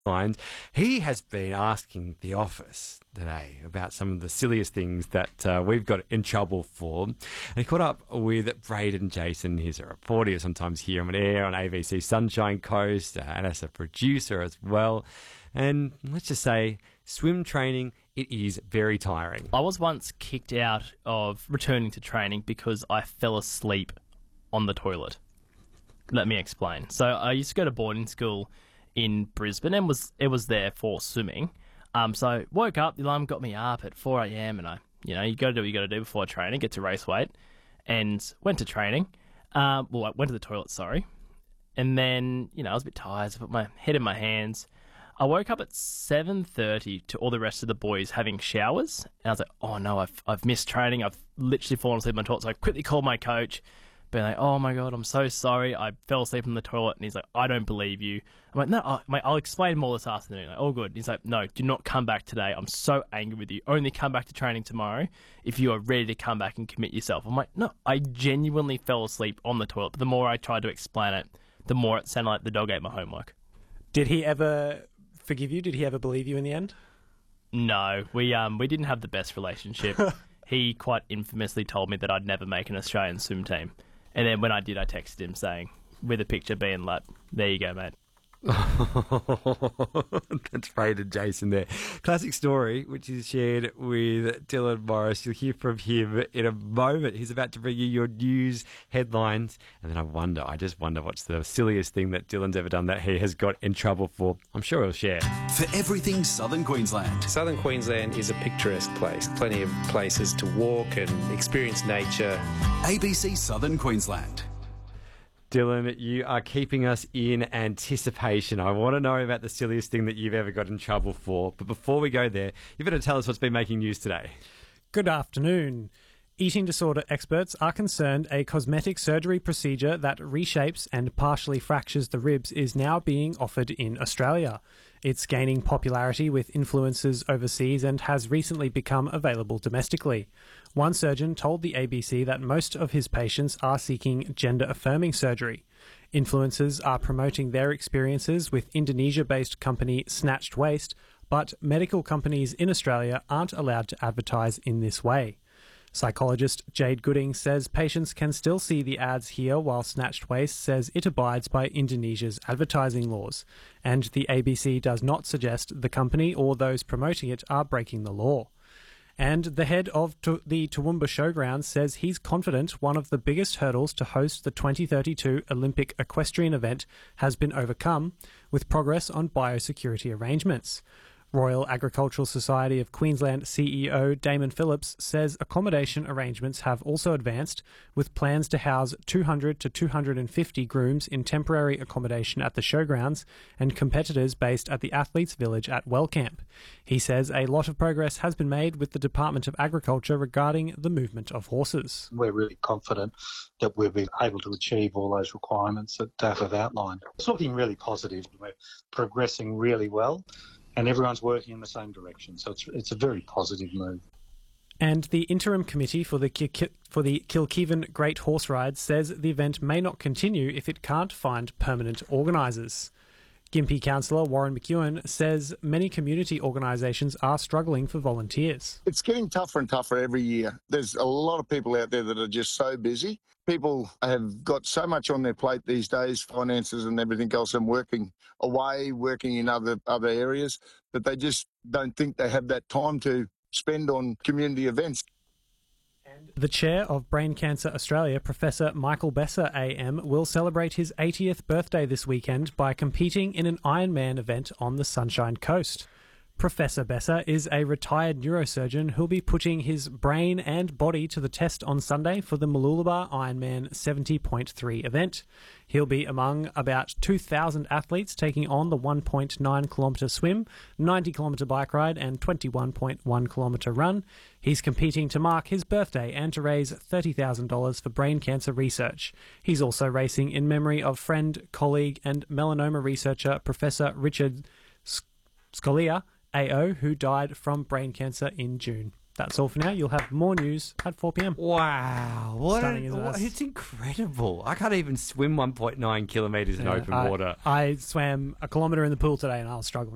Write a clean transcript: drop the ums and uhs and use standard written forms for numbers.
lines. He has been asking the office today about some of the silliest things that we've got in trouble for. And he caught up with Braden Jason. He's a reporter sometimes here on air on ABC Sunshine Coast and as a producer as well. And let's just say, swim training, it is very tiring. I was once kicked out of returning to training because I fell asleep on the toilet. Let me explain. So I used to go to boarding school in Brisbane and it was there for swimming. So I woke up, the alarm got me up at 4 a.m. and you got to do what you got to do before training, get to race weight, and went to training. I went to the toilet, sorry. And then, I was a bit tired, so I put my head in my hands. I woke up at 7:30 to all the rest of the boys having showers. And I was like, oh no, I've missed training. I've literally fallen asleep on the toilet. So I quickly called my coach, being like, oh my God, I'm so sorry. I fell asleep in the toilet. And he's like, I don't believe you. I'm like, no, mate, I'll explain more this afternoon. Like, all good. He's like, no, do not come back today. I'm so angry with you. Only come back to training tomorrow if you are ready to come back and commit yourself. I'm like, no, I genuinely fell asleep on the toilet. But the more I tried to explain it, the more it sounded like the dog ate my homework. Did he ever forgive you? Did he ever believe you in the end? No, we didn't have the best relationship. He quite infamously told me that I'd never make an Australian swim team. And then when I did, I texted him saying, with a picture being like, there you go, mate. That's Braden Jason there. Classic story, which is shared with Dylan Morris. You'll hear from him in a moment. He's about to bring you your news headlines. And then I just wonder what's the silliest thing that Dylan's ever done that he has got in trouble for. I'm sure he'll share. For everything Southern Queensland. Southern Queensland is a picturesque place. Plenty of places to walk and experience nature. ABC Southern Queensland. Dylan, you are keeping us in anticipation. I want to know about the silliest thing that you've ever got in trouble for. But before we go there, you better tell us what's been making news today. Good afternoon. Eating disorder experts are concerned a cosmetic surgery procedure that reshapes and partially fractures the ribs is now being offered in Australia. It's gaining popularity with influencers overseas and has recently become available domestically. One surgeon told the ABC that most of his patients are seeking gender-affirming surgery. Influencers are promoting their experiences with Indonesia-based company Snatched Waist, but medical companies in Australia aren't allowed to advertise in this way. Psychologist Jade Gooding says patients can still see the ads here, while Snatched Waist says it abides by Indonesia's advertising laws. And the ABC does not suggest the company or those promoting it are breaking the law. And the head of the Toowoomba Showgrounds says he's confident one of the biggest hurdles to host the 2032 Olympic equestrian event has been overcome, with progress on biosecurity arrangements. Royal Agricultural Society of Queensland CEO Damon Phillips says accommodation arrangements have also advanced, with plans to house 200 to 250 grooms in temporary accommodation at the showgrounds and competitors based at the Athletes Village at Wellcamp. He says a lot of progress has been made with the Department of Agriculture regarding the movement of horses. We're really confident that we'll be able to achieve all those requirements that Dave have outlined. It's looking really positive. We're progressing really well, and everyone's working in the same direction. So it's a very positive move. And the interim committee for the Kilkivan Great Horse Ride says the event may not continue if it can't find permanent organisers. Gympie councillor Warren McEwen says many community organisations are struggling for volunteers. It's getting tougher and tougher every year. There's a lot of people out there that are just so busy. People have got so much on their plate these days, finances and everything else, and working away, working in other areas, that they just don't think they have that time to spend on community events. The chair of Brain Cancer Australia, Professor Michael Besser AM, will celebrate his 80th birthday this weekend by competing in an Ironman event on the Sunshine Coast. Professor Besser is a retired neurosurgeon who'll be putting his brain and body to the test on Sunday for the Mooloolaba Ironman 70.3 event. He'll be among about 2,000 athletes taking on the 1.9 kilometre swim, 90 kilometre bike ride and 21.1 kilometre run. He's competing to mark his birthday and to raise $30,000 for brain cancer research. He's also racing in memory of friend, colleague and melanoma researcher Professor Richard Scolia, AO, who died from brain cancer in June. That's all for now. You'll have more news at 4 p.m. Wow. It's incredible. I can't even swim 1.9 kilometres in open water. I swam a kilometre in the pool today and I was struggling.